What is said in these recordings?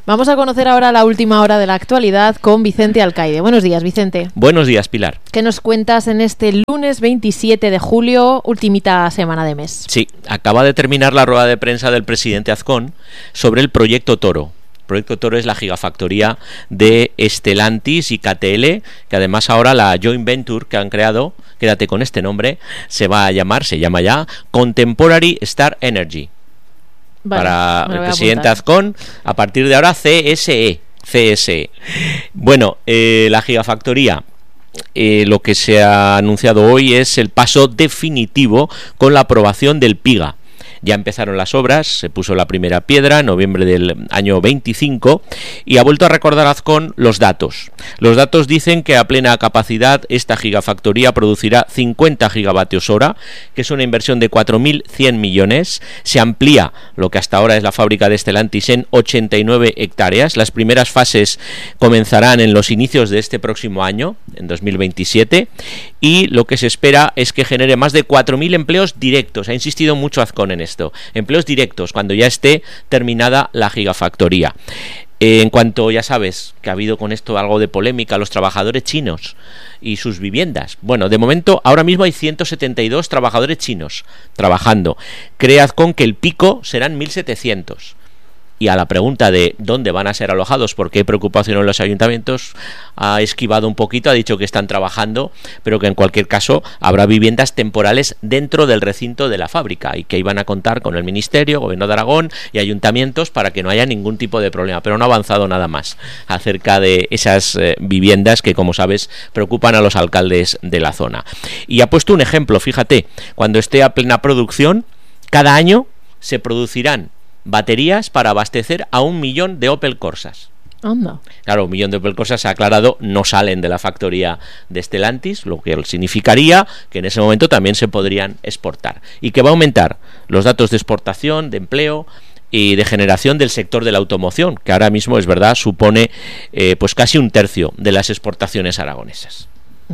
Vamos a conocer ahora la última hora de la actualidad con Vicente Alcaide. Buenos días, Vicente. Buenos días, Pilar. ¿Qué nos cuentas en este lunes 27 de julio, ultimita semana de mes? Sí, acaba de terminar la rueda de prensa del presidente Azcón sobre el Proyecto Toro. Proyecto Toro es la gigafactoría de Stellantis y KTL, que además ahora la joint venture que han creado, quédate con este nombre, se llama ya Contemporary Star Energy. Vale, para el presidente Azcón, a partir de ahora CSE. Bueno, la gigafactoría, lo que se ha anunciado hoy es el paso definitivo con la aprobación del PIGA. Ya empezaron las obras, se puso la primera piedra en noviembre del año 25 y ha vuelto a recordar Azcón los datos. Los datos dicen que a plena capacidad esta gigafactoría producirá 50 gigavatios hora, que es una inversión de 4.100 millones. Se amplía lo que hasta ahora es la fábrica de Stellantis en 89 hectáreas. Las primeras fases comenzarán en los inicios de este próximo año, en 2027, y lo que se espera es que genere más de 4.000 empleos directos. Ha insistido mucho Azcón en esto. Empleos directos cuando ya esté terminada la gigafactoría. En cuanto, ya sabes, que ha habido con esto algo de polémica, los trabajadores chinos y sus viviendas. Bueno, de momento, ahora mismo hay 172 trabajadores chinos trabajando. Cree Azcón que el pico serán 1.700. Y a la pregunta de dónde van a ser alojados, porque hay preocupación en los ayuntamientos, ha esquivado un poquito, ha dicho que están trabajando, pero que en cualquier caso habrá viviendas temporales dentro del recinto de la fábrica y que iban a contar con el Ministerio, Gobierno de Aragón y ayuntamientos para que no haya ningún tipo de problema, pero no ha avanzado nada más acerca de esas viviendas que, como sabes, preocupan a los alcaldes de la zona. Y ha puesto un ejemplo, fíjate, cuando esté a plena producción, cada año se producirán baterías para abastecer a 1 millón de Opel Corsas. Anda. Claro, 1 millón de Opel Corsas, se ha aclarado, no salen de la factoría de Stellantis, lo que significaría que en ese momento también se podrían exportar. Y que va a aumentar los datos de exportación, de empleo y de generación del sector de la automoción, que ahora mismo, es verdad, supone pues casi 1/3 de las exportaciones aragonesas.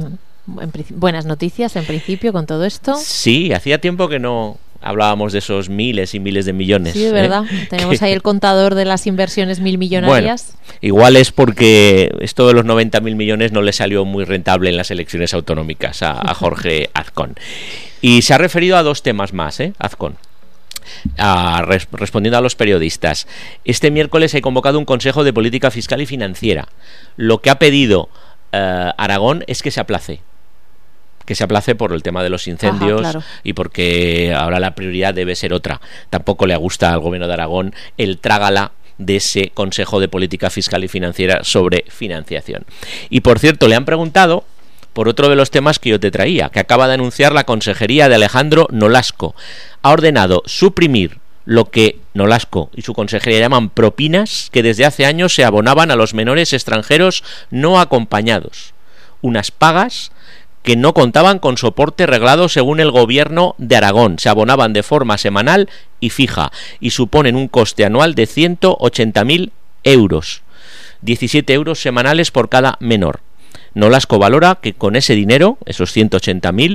Buenas noticias, en principio, con todo esto. Sí, hacía tiempo que no hablábamos de esos miles y miles de millones. Sí, de verdad. Tenemos ahí el contador de las inversiones millonarias. Bueno, igual es porque esto de los 90.000 millones no le salió muy rentable en las elecciones autonómicas a Jorge Azcón. Y se ha referido a 2 temas más, Azcón. Respondiendo a los periodistas. Este miércoles he convocado un Consejo de Política Fiscal y Financiera. Lo que ha pedido Aragón es que se aplace. Que se aplace por el tema de los incendios. Ajá, claro. Y porque ahora la prioridad debe ser otra. Tampoco le gusta al Gobierno de Aragón el trágala de ese Consejo de Política Fiscal y Financiera sobre financiación. Y por cierto, le han preguntado por otro de los temas que yo te traía, que acaba de anunciar la Consejería de Alejandro Nolasco. Ha ordenado suprimir lo que Nolasco y su consejería llaman propinas, que desde hace años se abonaban a los menores extranjeros no acompañados. Unas pagas que no contaban con soporte reglado según el Gobierno de Aragón. Se abonaban de forma semanal y fija y suponen un coste anual de 180.000 euros. 17 euros semanales por cada menor. Nolasco valora que con ese dinero, esos 180.000,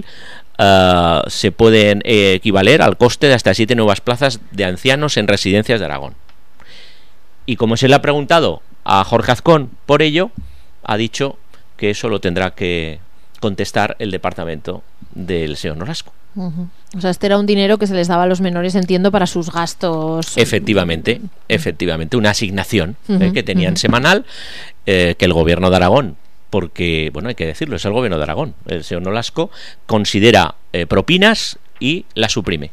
se pueden equivaler al coste de hasta 7 nuevas plazas de ancianos en residencias de Aragón. Y como se le ha preguntado a Jorge Azcón por ello, ha dicho que eso lo tendrá que contestar el departamento del señor Nolasco. O sea, este era un dinero que se les daba a los menores, entiendo, para sus gastos. Efectivamente, una asignación que tenían semanal, que el Gobierno de Aragón, porque, bueno, hay que decirlo, es el Gobierno de Aragón, el señor Nolasco, considera propinas y la suprime.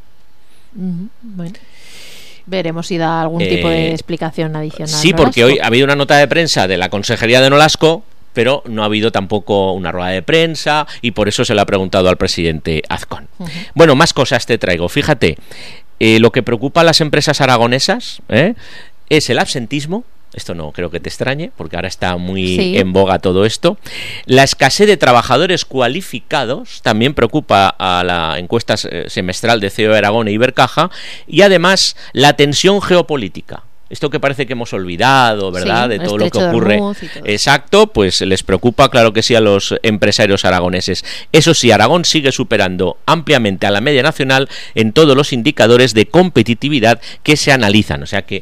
Bueno, veremos si da algún tipo de explicación adicional. Sí, porque hoy ha habido una nota de prensa de la Consejería de Nolasco, pero no ha habido tampoco una rueda de prensa y por eso se le ha preguntado al presidente Azcón. Bueno, más cosas te traigo. Fíjate, lo que preocupa a las empresas aragonesas es el absentismo. Esto no creo que te extrañe, porque ahora está muy en boga todo esto. La escasez de trabajadores cualificados también preocupa a la encuesta semestral de CEO de Aragón e Ibercaja, y además la tensión geopolítica. Esto que parece que hemos olvidado, ¿verdad? Sí, de todo lo que ocurre. Exacto, pues les preocupa, claro que sí, a los empresarios aragoneses. Eso sí, Aragón sigue superando ampliamente a la media nacional en todos los indicadores de competitividad que se analizan. O sea que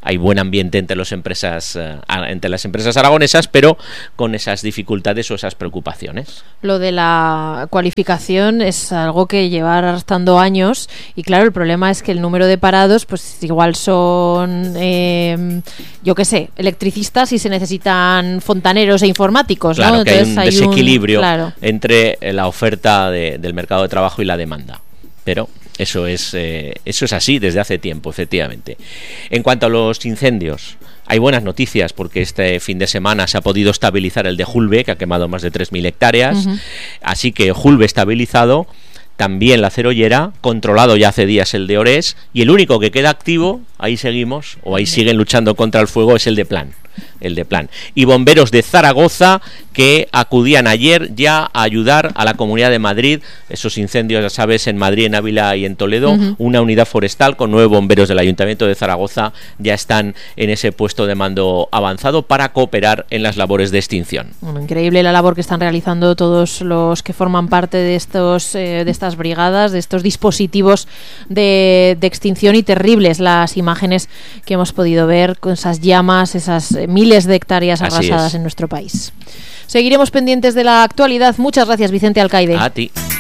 hay buen ambiente entre las empresas aragonesas, pero con esas dificultades o esas preocupaciones. Lo de la cualificación es algo que lleva arrastrando años y claro, el problema es que el número de parados pues igual son yo qué sé, electricistas y se necesitan fontaneros e informáticos, claro, ¿no? que entonces hay un desequilibrio entre la oferta del mercado de trabajo y la demanda, pero eso es así desde hace tiempo, efectivamente. En cuanto a los incendios, hay buenas noticias porque este fin de semana se ha podido estabilizar el de Julbe, que ha quemado más de 3.000 hectáreas, así que Julbe estabilizado, también la Cerollera, controlado ya hace días el de Orés, y el único que queda activo, ahí seguimos, o ahí siguen luchando contra el fuego, es el de Plan. Y bomberos de Zaragoza que acudían ayer ya a ayudar a la Comunidad de Madrid, esos incendios, ya sabes, en Madrid, en Ávila y en Toledo, una unidad forestal con 9 bomberos del Ayuntamiento de Zaragoza ya están en ese puesto de mando avanzado para cooperar en las labores de extinción. Bueno, increíble la labor que están realizando todos los que forman parte de estas brigadas, de estos dispositivos de extinción, y terribles las imágenes que hemos podido ver con esas llamas, esas miles de hectáreas arrasadas en nuestro país. Seguiremos pendientes de la actualidad. Muchas gracias, Vicente Alcaide. A ti.